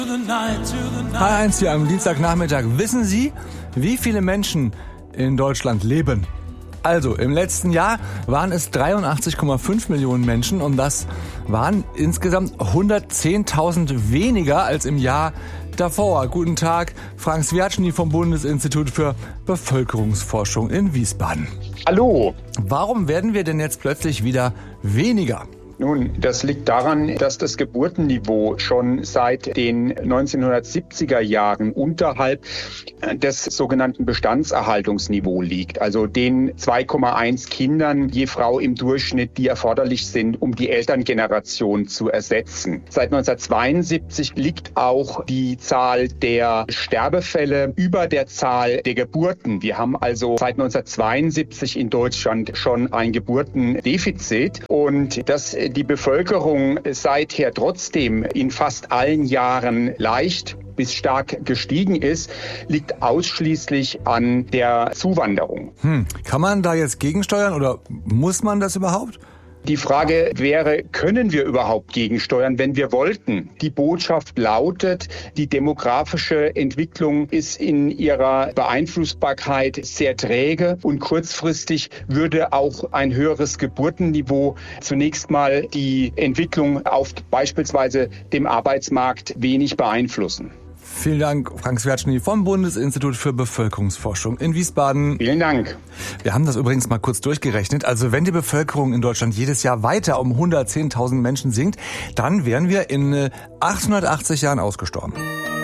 H1 hier am Dienstagnachmittag. Wissen Sie, wie viele Menschen in Deutschland leben? Also, im letzten Jahr waren es 83,5 Millionen Menschen und das waren insgesamt 110.000 weniger als im Jahr davor. Guten Tag, Frank Swiatschny vom Bundesinstitut für Bevölkerungsforschung in Wiesbaden. Hallo. Warum werden wir denn jetzt plötzlich wieder weniger? Nun, das liegt daran, dass das Geburtenniveau schon seit den 1970er Jahren unterhalb des sogenannten Bestandserhaltungsniveaus liegt. Also den 2,1 Kindern je Frau im Durchschnitt, die erforderlich sind, um die Elterngeneration zu ersetzen. Seit 1972 liegt auch die Zahl der Sterbefälle über der Zahl der Geburten. Wir haben also seit 1972 in Deutschland schon ein Geburtendefizit und das die Bevölkerung seither trotzdem in fast allen Jahren leicht bis stark gestiegen ist, liegt ausschließlich an der Zuwanderung. Kann man da jetzt gegensteuern oder muss man das überhaupt? Die Frage wäre, können wir überhaupt gegensteuern, wenn wir wollten? Die Botschaft lautet, die demografische Entwicklung ist in ihrer Beeinflussbarkeit sehr träge und kurzfristig würde auch ein höheres Geburtenniveau zunächst mal die Entwicklung auf beispielsweise dem Arbeitsmarkt wenig beeinflussen. Vielen Dank, Frank Swiatschny vom Bundesinstitut für Bevölkerungsforschung in Wiesbaden. Vielen Dank. Wir haben das übrigens mal kurz durchgerechnet. Also wenn die Bevölkerung in Deutschland jedes Jahr weiter um 110.000 Menschen sinkt, dann wären wir in 880 Jahren ausgestorben.